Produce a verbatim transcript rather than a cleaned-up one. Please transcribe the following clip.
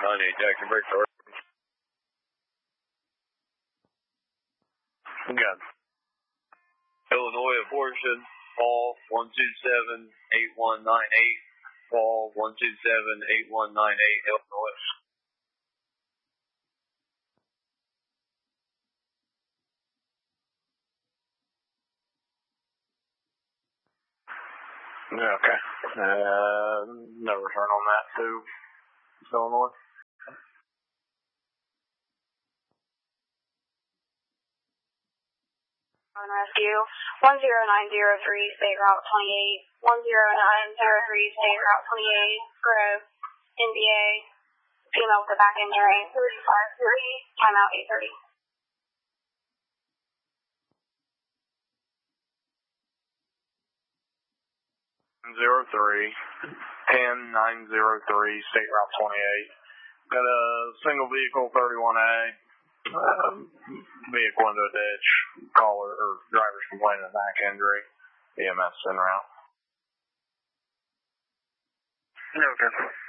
ninety-eight, Jackson, break start. We got Illinois abortion, call one two seven, eight one nine eight, call one two seven, eight one nine eight, Illinois. Okay. Uh, no return on that to Illinois. On rescue, one zero nine zero three, state route twenty-eight, one zero nine zero three, state route twenty-eight, Grove, N B A, female with a back injury, thirty-five three, timeout eight thirty. Zero three, ten nine zero three, state route twenty-eight. Got a single vehicle, thirty-one A. Um, vehicle into a ditch. Caller or driver's complaining of back injury. E M S en route. Okay.